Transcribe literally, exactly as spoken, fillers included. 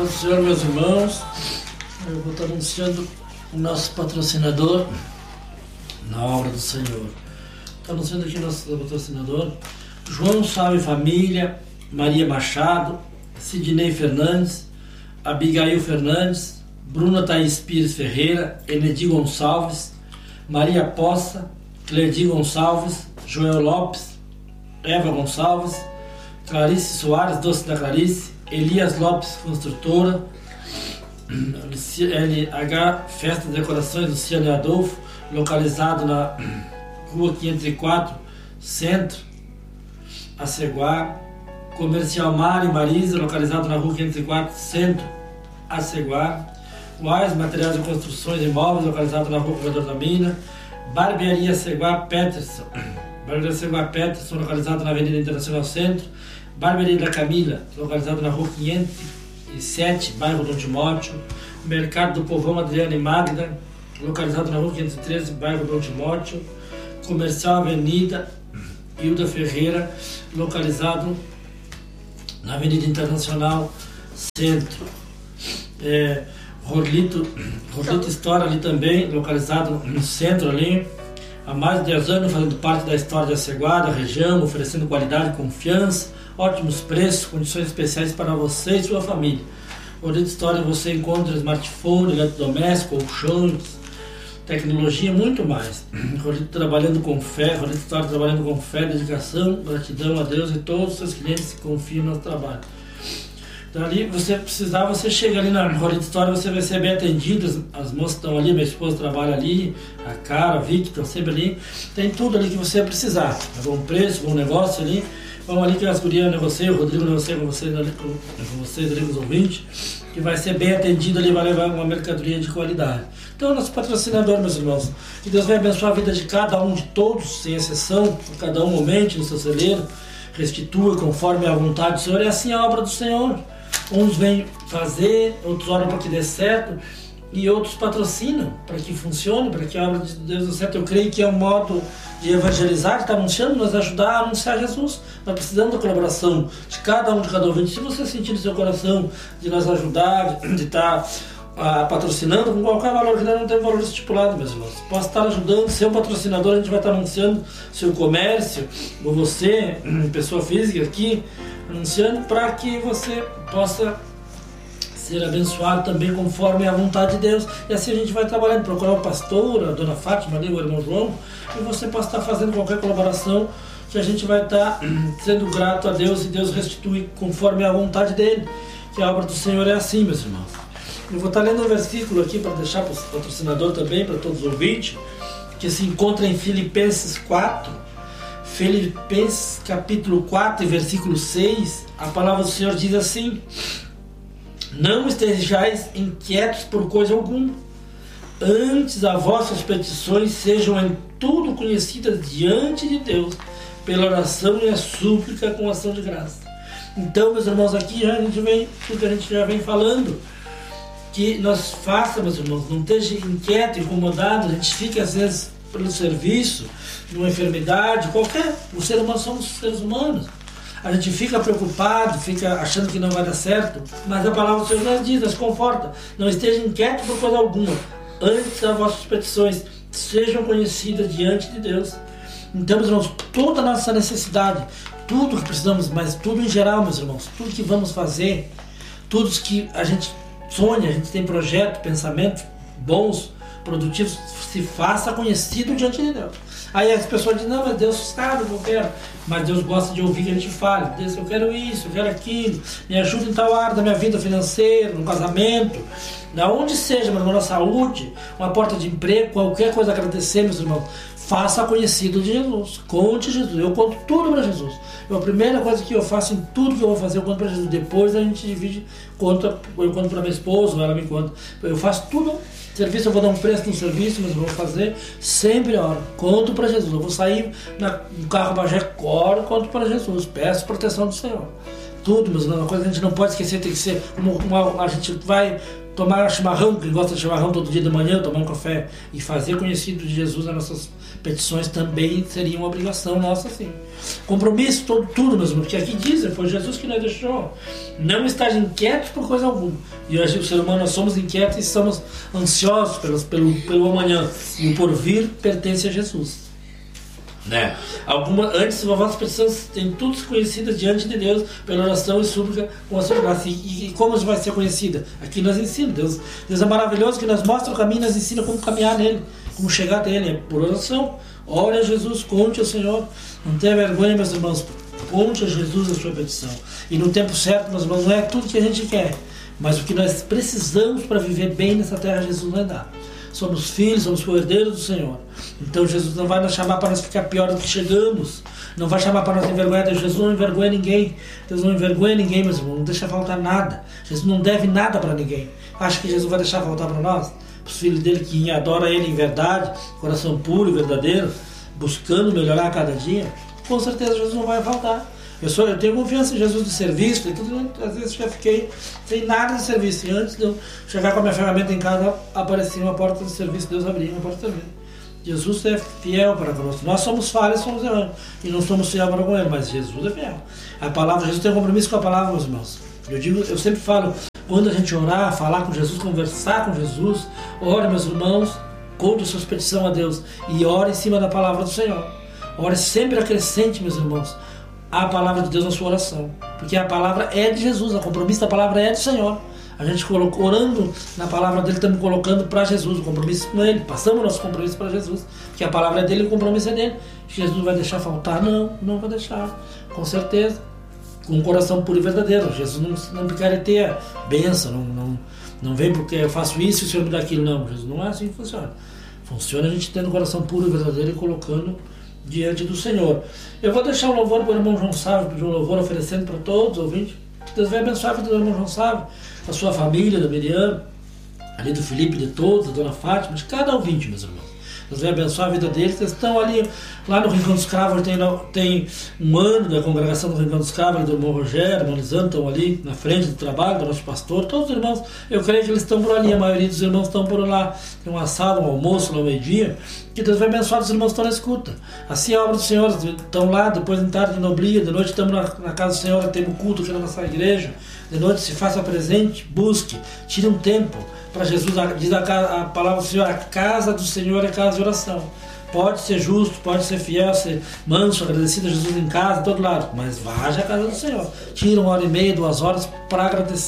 Paz do Senhor, meus irmãos. Eu vou estar anunciando o nosso patrocinador na obra do Senhor. Estou anunciando aqui o nosso patrocinador: João Salve Família, Maria Machado, Sidney Fernandes, Abigail Fernandes, Bruna Thaís Pires Ferreira, Enedi Gonçalves, Maria Poça, Clerdi Gonçalves, Joel Lopes, Eva Gonçalves, Clarice Soares, Doce da Clarice, Elias Lopes, construtora, L H Festa de Decorações, Luciano e Adolfo, localizado na Rua quinhentos e quatro, Centro, Aceguá. Comercial Mari Marisa, localizado na Rua quinhentos e quatro, Centro, Aceguá. Wise Materiais de Construções e Imóveis, localizado na Rua Corredor da Mina. Barbearia Aceguá Peterson, Barbearia Aceguá Peterson, localizado na Avenida Internacional Centro. Barbearia da Camila, localizado na Rua quinhentos e sete, bairro Dom Timóteo. Mercado do Povão Adriana e Magda, localizado na Rua quinhentos e treze, bairro Dom Timóteo. Comercial Avenida Hilda Ferreira, localizado na Avenida Internacional Centro. É, Rolito, Rolito História ali também, localizado no centro ali, há mais de dez anos fazendo parte da história de Aceguá, da região, oferecendo qualidade e confiança, ótimos preços, condições especiais para você e sua família. Rolito História você encontra smartphone, eletrodoméstico, colchões, tecnologia, muito mais. Rolito trabalhando com fé, Rolito História trabalhando com fé, dedicação, gratidão a Deus e todos os seus clientes que confiam no nosso trabalho. Então ali, você precisar, você chega ali na Rolito História, você vai ser bem atendido, as, as moças estão ali, minha esposa trabalha ali, a Cara, a Vicky, estão sempre ali, tem tudo ali que você precisar, é bom preço, bom negócio ali, vamos ali que as gurias negociam, o Rodrigo negocia com vocês ali, com, com vocês ali, com os ouvintes, que vai ser bem atendido ali, vai levar uma mercadoria de qualidade. Então, nosso patrocinador, meus irmãos, que Deus vai abençoar a vida de cada um, de todos, sem exceção, cada um aumente no seu celeiro, restitua conforme a vontade do Senhor, é assim a obra do Senhor. Uns vêm fazer, outros oram para que dê certo e outros patrocinam para que funcione, para que a obra de Deus dê certo. Eu creio que é um modo de evangelizar, que está anunciando, nos ajudar a anunciar Jesus. Nós precisamos da colaboração de cada um, de cada ouvinte. Se você sentir no seu coração de nos ajudar, de estar ah, patrocinando com qualquer valor, que não tem valor estipulado, meus irmãos. Posso estar ajudando, ser um patrocinador, a gente vai estar anunciando seu comércio, ou você, pessoa física aqui, anunciando para que você possa ser abençoado também conforme a vontade de Deus. E assim a gente vai trabalhando, procurar o pastor, a dona Fátima, ali, o irmão João, e você possa estar fazendo qualquer colaboração que a gente vai estar sendo grato a Deus e Deus restitui conforme a vontade dele, que a obra do Senhor é assim, meus irmãos. Eu vou estar lendo um versículo aqui para deixar para o patrocinador também, para todos os ouvintes, que se encontra em Filipenses quatro, Filipenses capítulo quatro, versículo seis, a palavra do Senhor diz assim: não estejais inquietos por coisa alguma, antes as vossas petições sejam em tudo conhecidas diante de Deus, pela oração e a súplica com ação de graça. Então, meus irmãos, aqui já a gente vem, tudo que a gente já vem falando, que nós façamos, meus irmãos, não esteja inquieto, incomodado, a gente fica às vezes pelo serviço, numa enfermidade, qualquer, os seres humanos somos seres humanos, a gente fica preocupado, fica achando que não vai dar certo, mas a palavra do Senhor nos diz, nos conforta, não esteja inquieto por coisa alguma, antes as vossas petições sejam conhecidas diante de Deus. Então, meus irmãos, toda a nossa necessidade, tudo que precisamos, mas tudo em geral, meus irmãos, tudo que vamos fazer, tudo que a gente sonha, a gente tem projeto, pensamento bons, produtivos, se faça conhecido diante de Deus. Aí as pessoas dizem, não, mas Deus sabe o que eu quero, mas Deus gosta de ouvir que a gente fale. Deus, eu quero isso, eu quero aquilo, me ajuda em tal área da minha vida financeira, no casamento, onde seja, meu irmão, na saúde, uma porta de emprego, qualquer coisa, agradecer, meus irmãos. Faça conhecido de Jesus, conte Jesus, eu conto tudo para Jesus. Eu, a primeira coisa que eu faço em tudo que eu vou fazer, eu conto para Jesus. Depois a gente divide, conta, eu conto para minha esposa, ela me conta. Eu faço tudo, serviço, eu vou dar um preço no serviço, mas eu vou fazer sempre a hora. Conto para Jesus, eu vou sair na, no carro Bagé, coro, conto para Jesus, peço proteção do Senhor. tudo, mas uma coisa que a gente não pode esquecer, tem que ser uma, uma, a gente vai tomar chimarrão, quem gosta de chimarrão todo dia de manhã, tomar um café e fazer conhecido de Jesus nas nossas petições também seria uma obrigação nossa, sim. Compromisso, todo, tudo, meus irmãos, porque aqui dizem, foi Jesus que nos deixou. Não estar inquietos por coisa alguma. E hoje o ser humano, nós somos inquietos e somos ansiosos pelo, pelo, pelo amanhã. E o porvir pertence a Jesus. Né? Alguma, antes, as vossas petições têm tudo conhecidas diante de Deus pela oração e súplica com a sua graça. E, e, e como vai ser conhecida? Aqui nos ensina. Deus, Deus é maravilhoso que nos mostra o caminho, nos ensina como caminhar nele, como chegar até ele. É por oração. Ore a Jesus, conte ao Senhor. Não tenha vergonha, meus irmãos. Conte a Jesus a sua petição. E no tempo certo, meus irmãos, não é tudo que a gente quer, mas o que nós precisamos para viver bem nessa terra, Jesus vai dar. Somos filhos, somos herdeiros do Senhor. Então Jesus não vai nos chamar para nós ficar pior do que chegamos. Não vai chamar para nós envergonhar. Deus, Jesus não envergonha ninguém. Deus não envergonha ninguém, meus irmãos. Não deixa faltar nada. Jesus não deve nada para ninguém. Acha que Jesus vai deixar faltar para nós? Para os filhos dele que adoram ele em verdade, coração puro e verdadeiro, buscando melhorar a cada dia, com certeza Jesus não vai faltar. Eu, sou, eu tenho confiança em Jesus de serviço, e tudo, às vezes já fiquei sem nada de serviço. E antes de eu chegar com a minha ferramenta em casa, aparecia uma porta de serviço, Deus abria uma porta de serviço. Jesus é fiel para conosco. Nós somos falhos, somos errantes, e não somos fiéis para com ele, mas Jesus é fiel. A palavra, Jesus tem um compromisso com a palavra, meus irmãos. Eu, digo, eu sempre falo, quando a gente orar, falar com Jesus, conversar com Jesus, ore, meus irmãos, conte a sua petição a Deus e ore em cima da palavra do Senhor. Ore sempre acrescente, meus irmãos, a palavra de Deus na sua oração, porque a palavra é de Jesus, o compromisso da palavra é do Senhor. A gente colocou, orando na palavra dele, estamos colocando para Jesus o compromisso com ele, passamos o nosso compromisso para Jesus, que a palavra é dele e o compromisso é dele. Jesus vai deixar faltar? Não, não vai deixar, com certeza, com um coração puro e verdadeiro. Jesus não, não picareteia bênção, não, não, não vem porque eu faço isso e o Senhor me dá aquilo, não. Jesus não é assim que funciona. Funciona a gente tendo um coração puro e verdadeiro e colocando diante do Senhor. Eu vou deixar um louvor para o irmão João Sávio, pedir um louvor oferecendo para todos os ouvintes. Deus vai abençoar a vida do irmão João Sávio, a sua família, da Miriam, ali do Felipe, de todos, da dona Fátima, de cada ouvinte, meus irmãos. Deus vai abençoar a vida deles. Eles estão ali, lá no Rincão dos Cravos, tem, tem um ano da congregação do Rincão dos Cravos, do irmão Rogério, do irmão Lisandro, estão ali na frente do trabalho, do nosso pastor, todos os irmãos, eu creio que eles estão por ali, a maioria dos irmãos estão por lá, tem uma sala, um almoço, no meio-dia, que Deus vai abençoar os irmãos que estão na escuta. Assim é a obra do Senhor, estão lá, depois de tarde de noblia, de noite estamos na, na casa do Senhor, temos culto aqui na nossa igreja, de noite se faça presente, busque, tire um tempo para Jesus. Diz a, a palavra do Senhor, a casa do Senhor é casa de oração. Pode ser justo, pode ser fiel, ser manso, agradecido a Jesus em casa, em todo lado, mas vá à casa do Senhor. Tira uma hora e meia, duas horas para agradecer